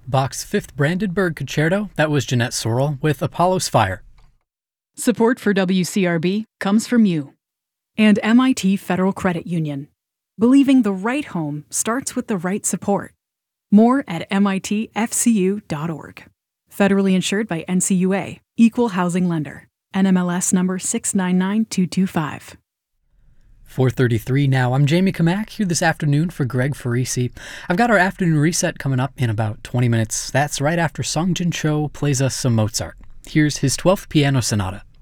Bach's fifth Brandenburg Concerto, that was Jeanette Sorrell with Apollo's Fire. Support for WCRB comes from you and MIT Federal Credit Union. Believing the right home starts with the right support. More at mitfcu.org. Federally insured by NCUA, Equal Housing Lender. NMLS number 699225. 4:33 now. I'm Jamie Kamak here this afternoon for Greg Farisi. I've got our afternoon reset coming up in about 20 minutes. That's right after Song Jin Cho plays us some Mozart. Here's his 12th Piano Sonata.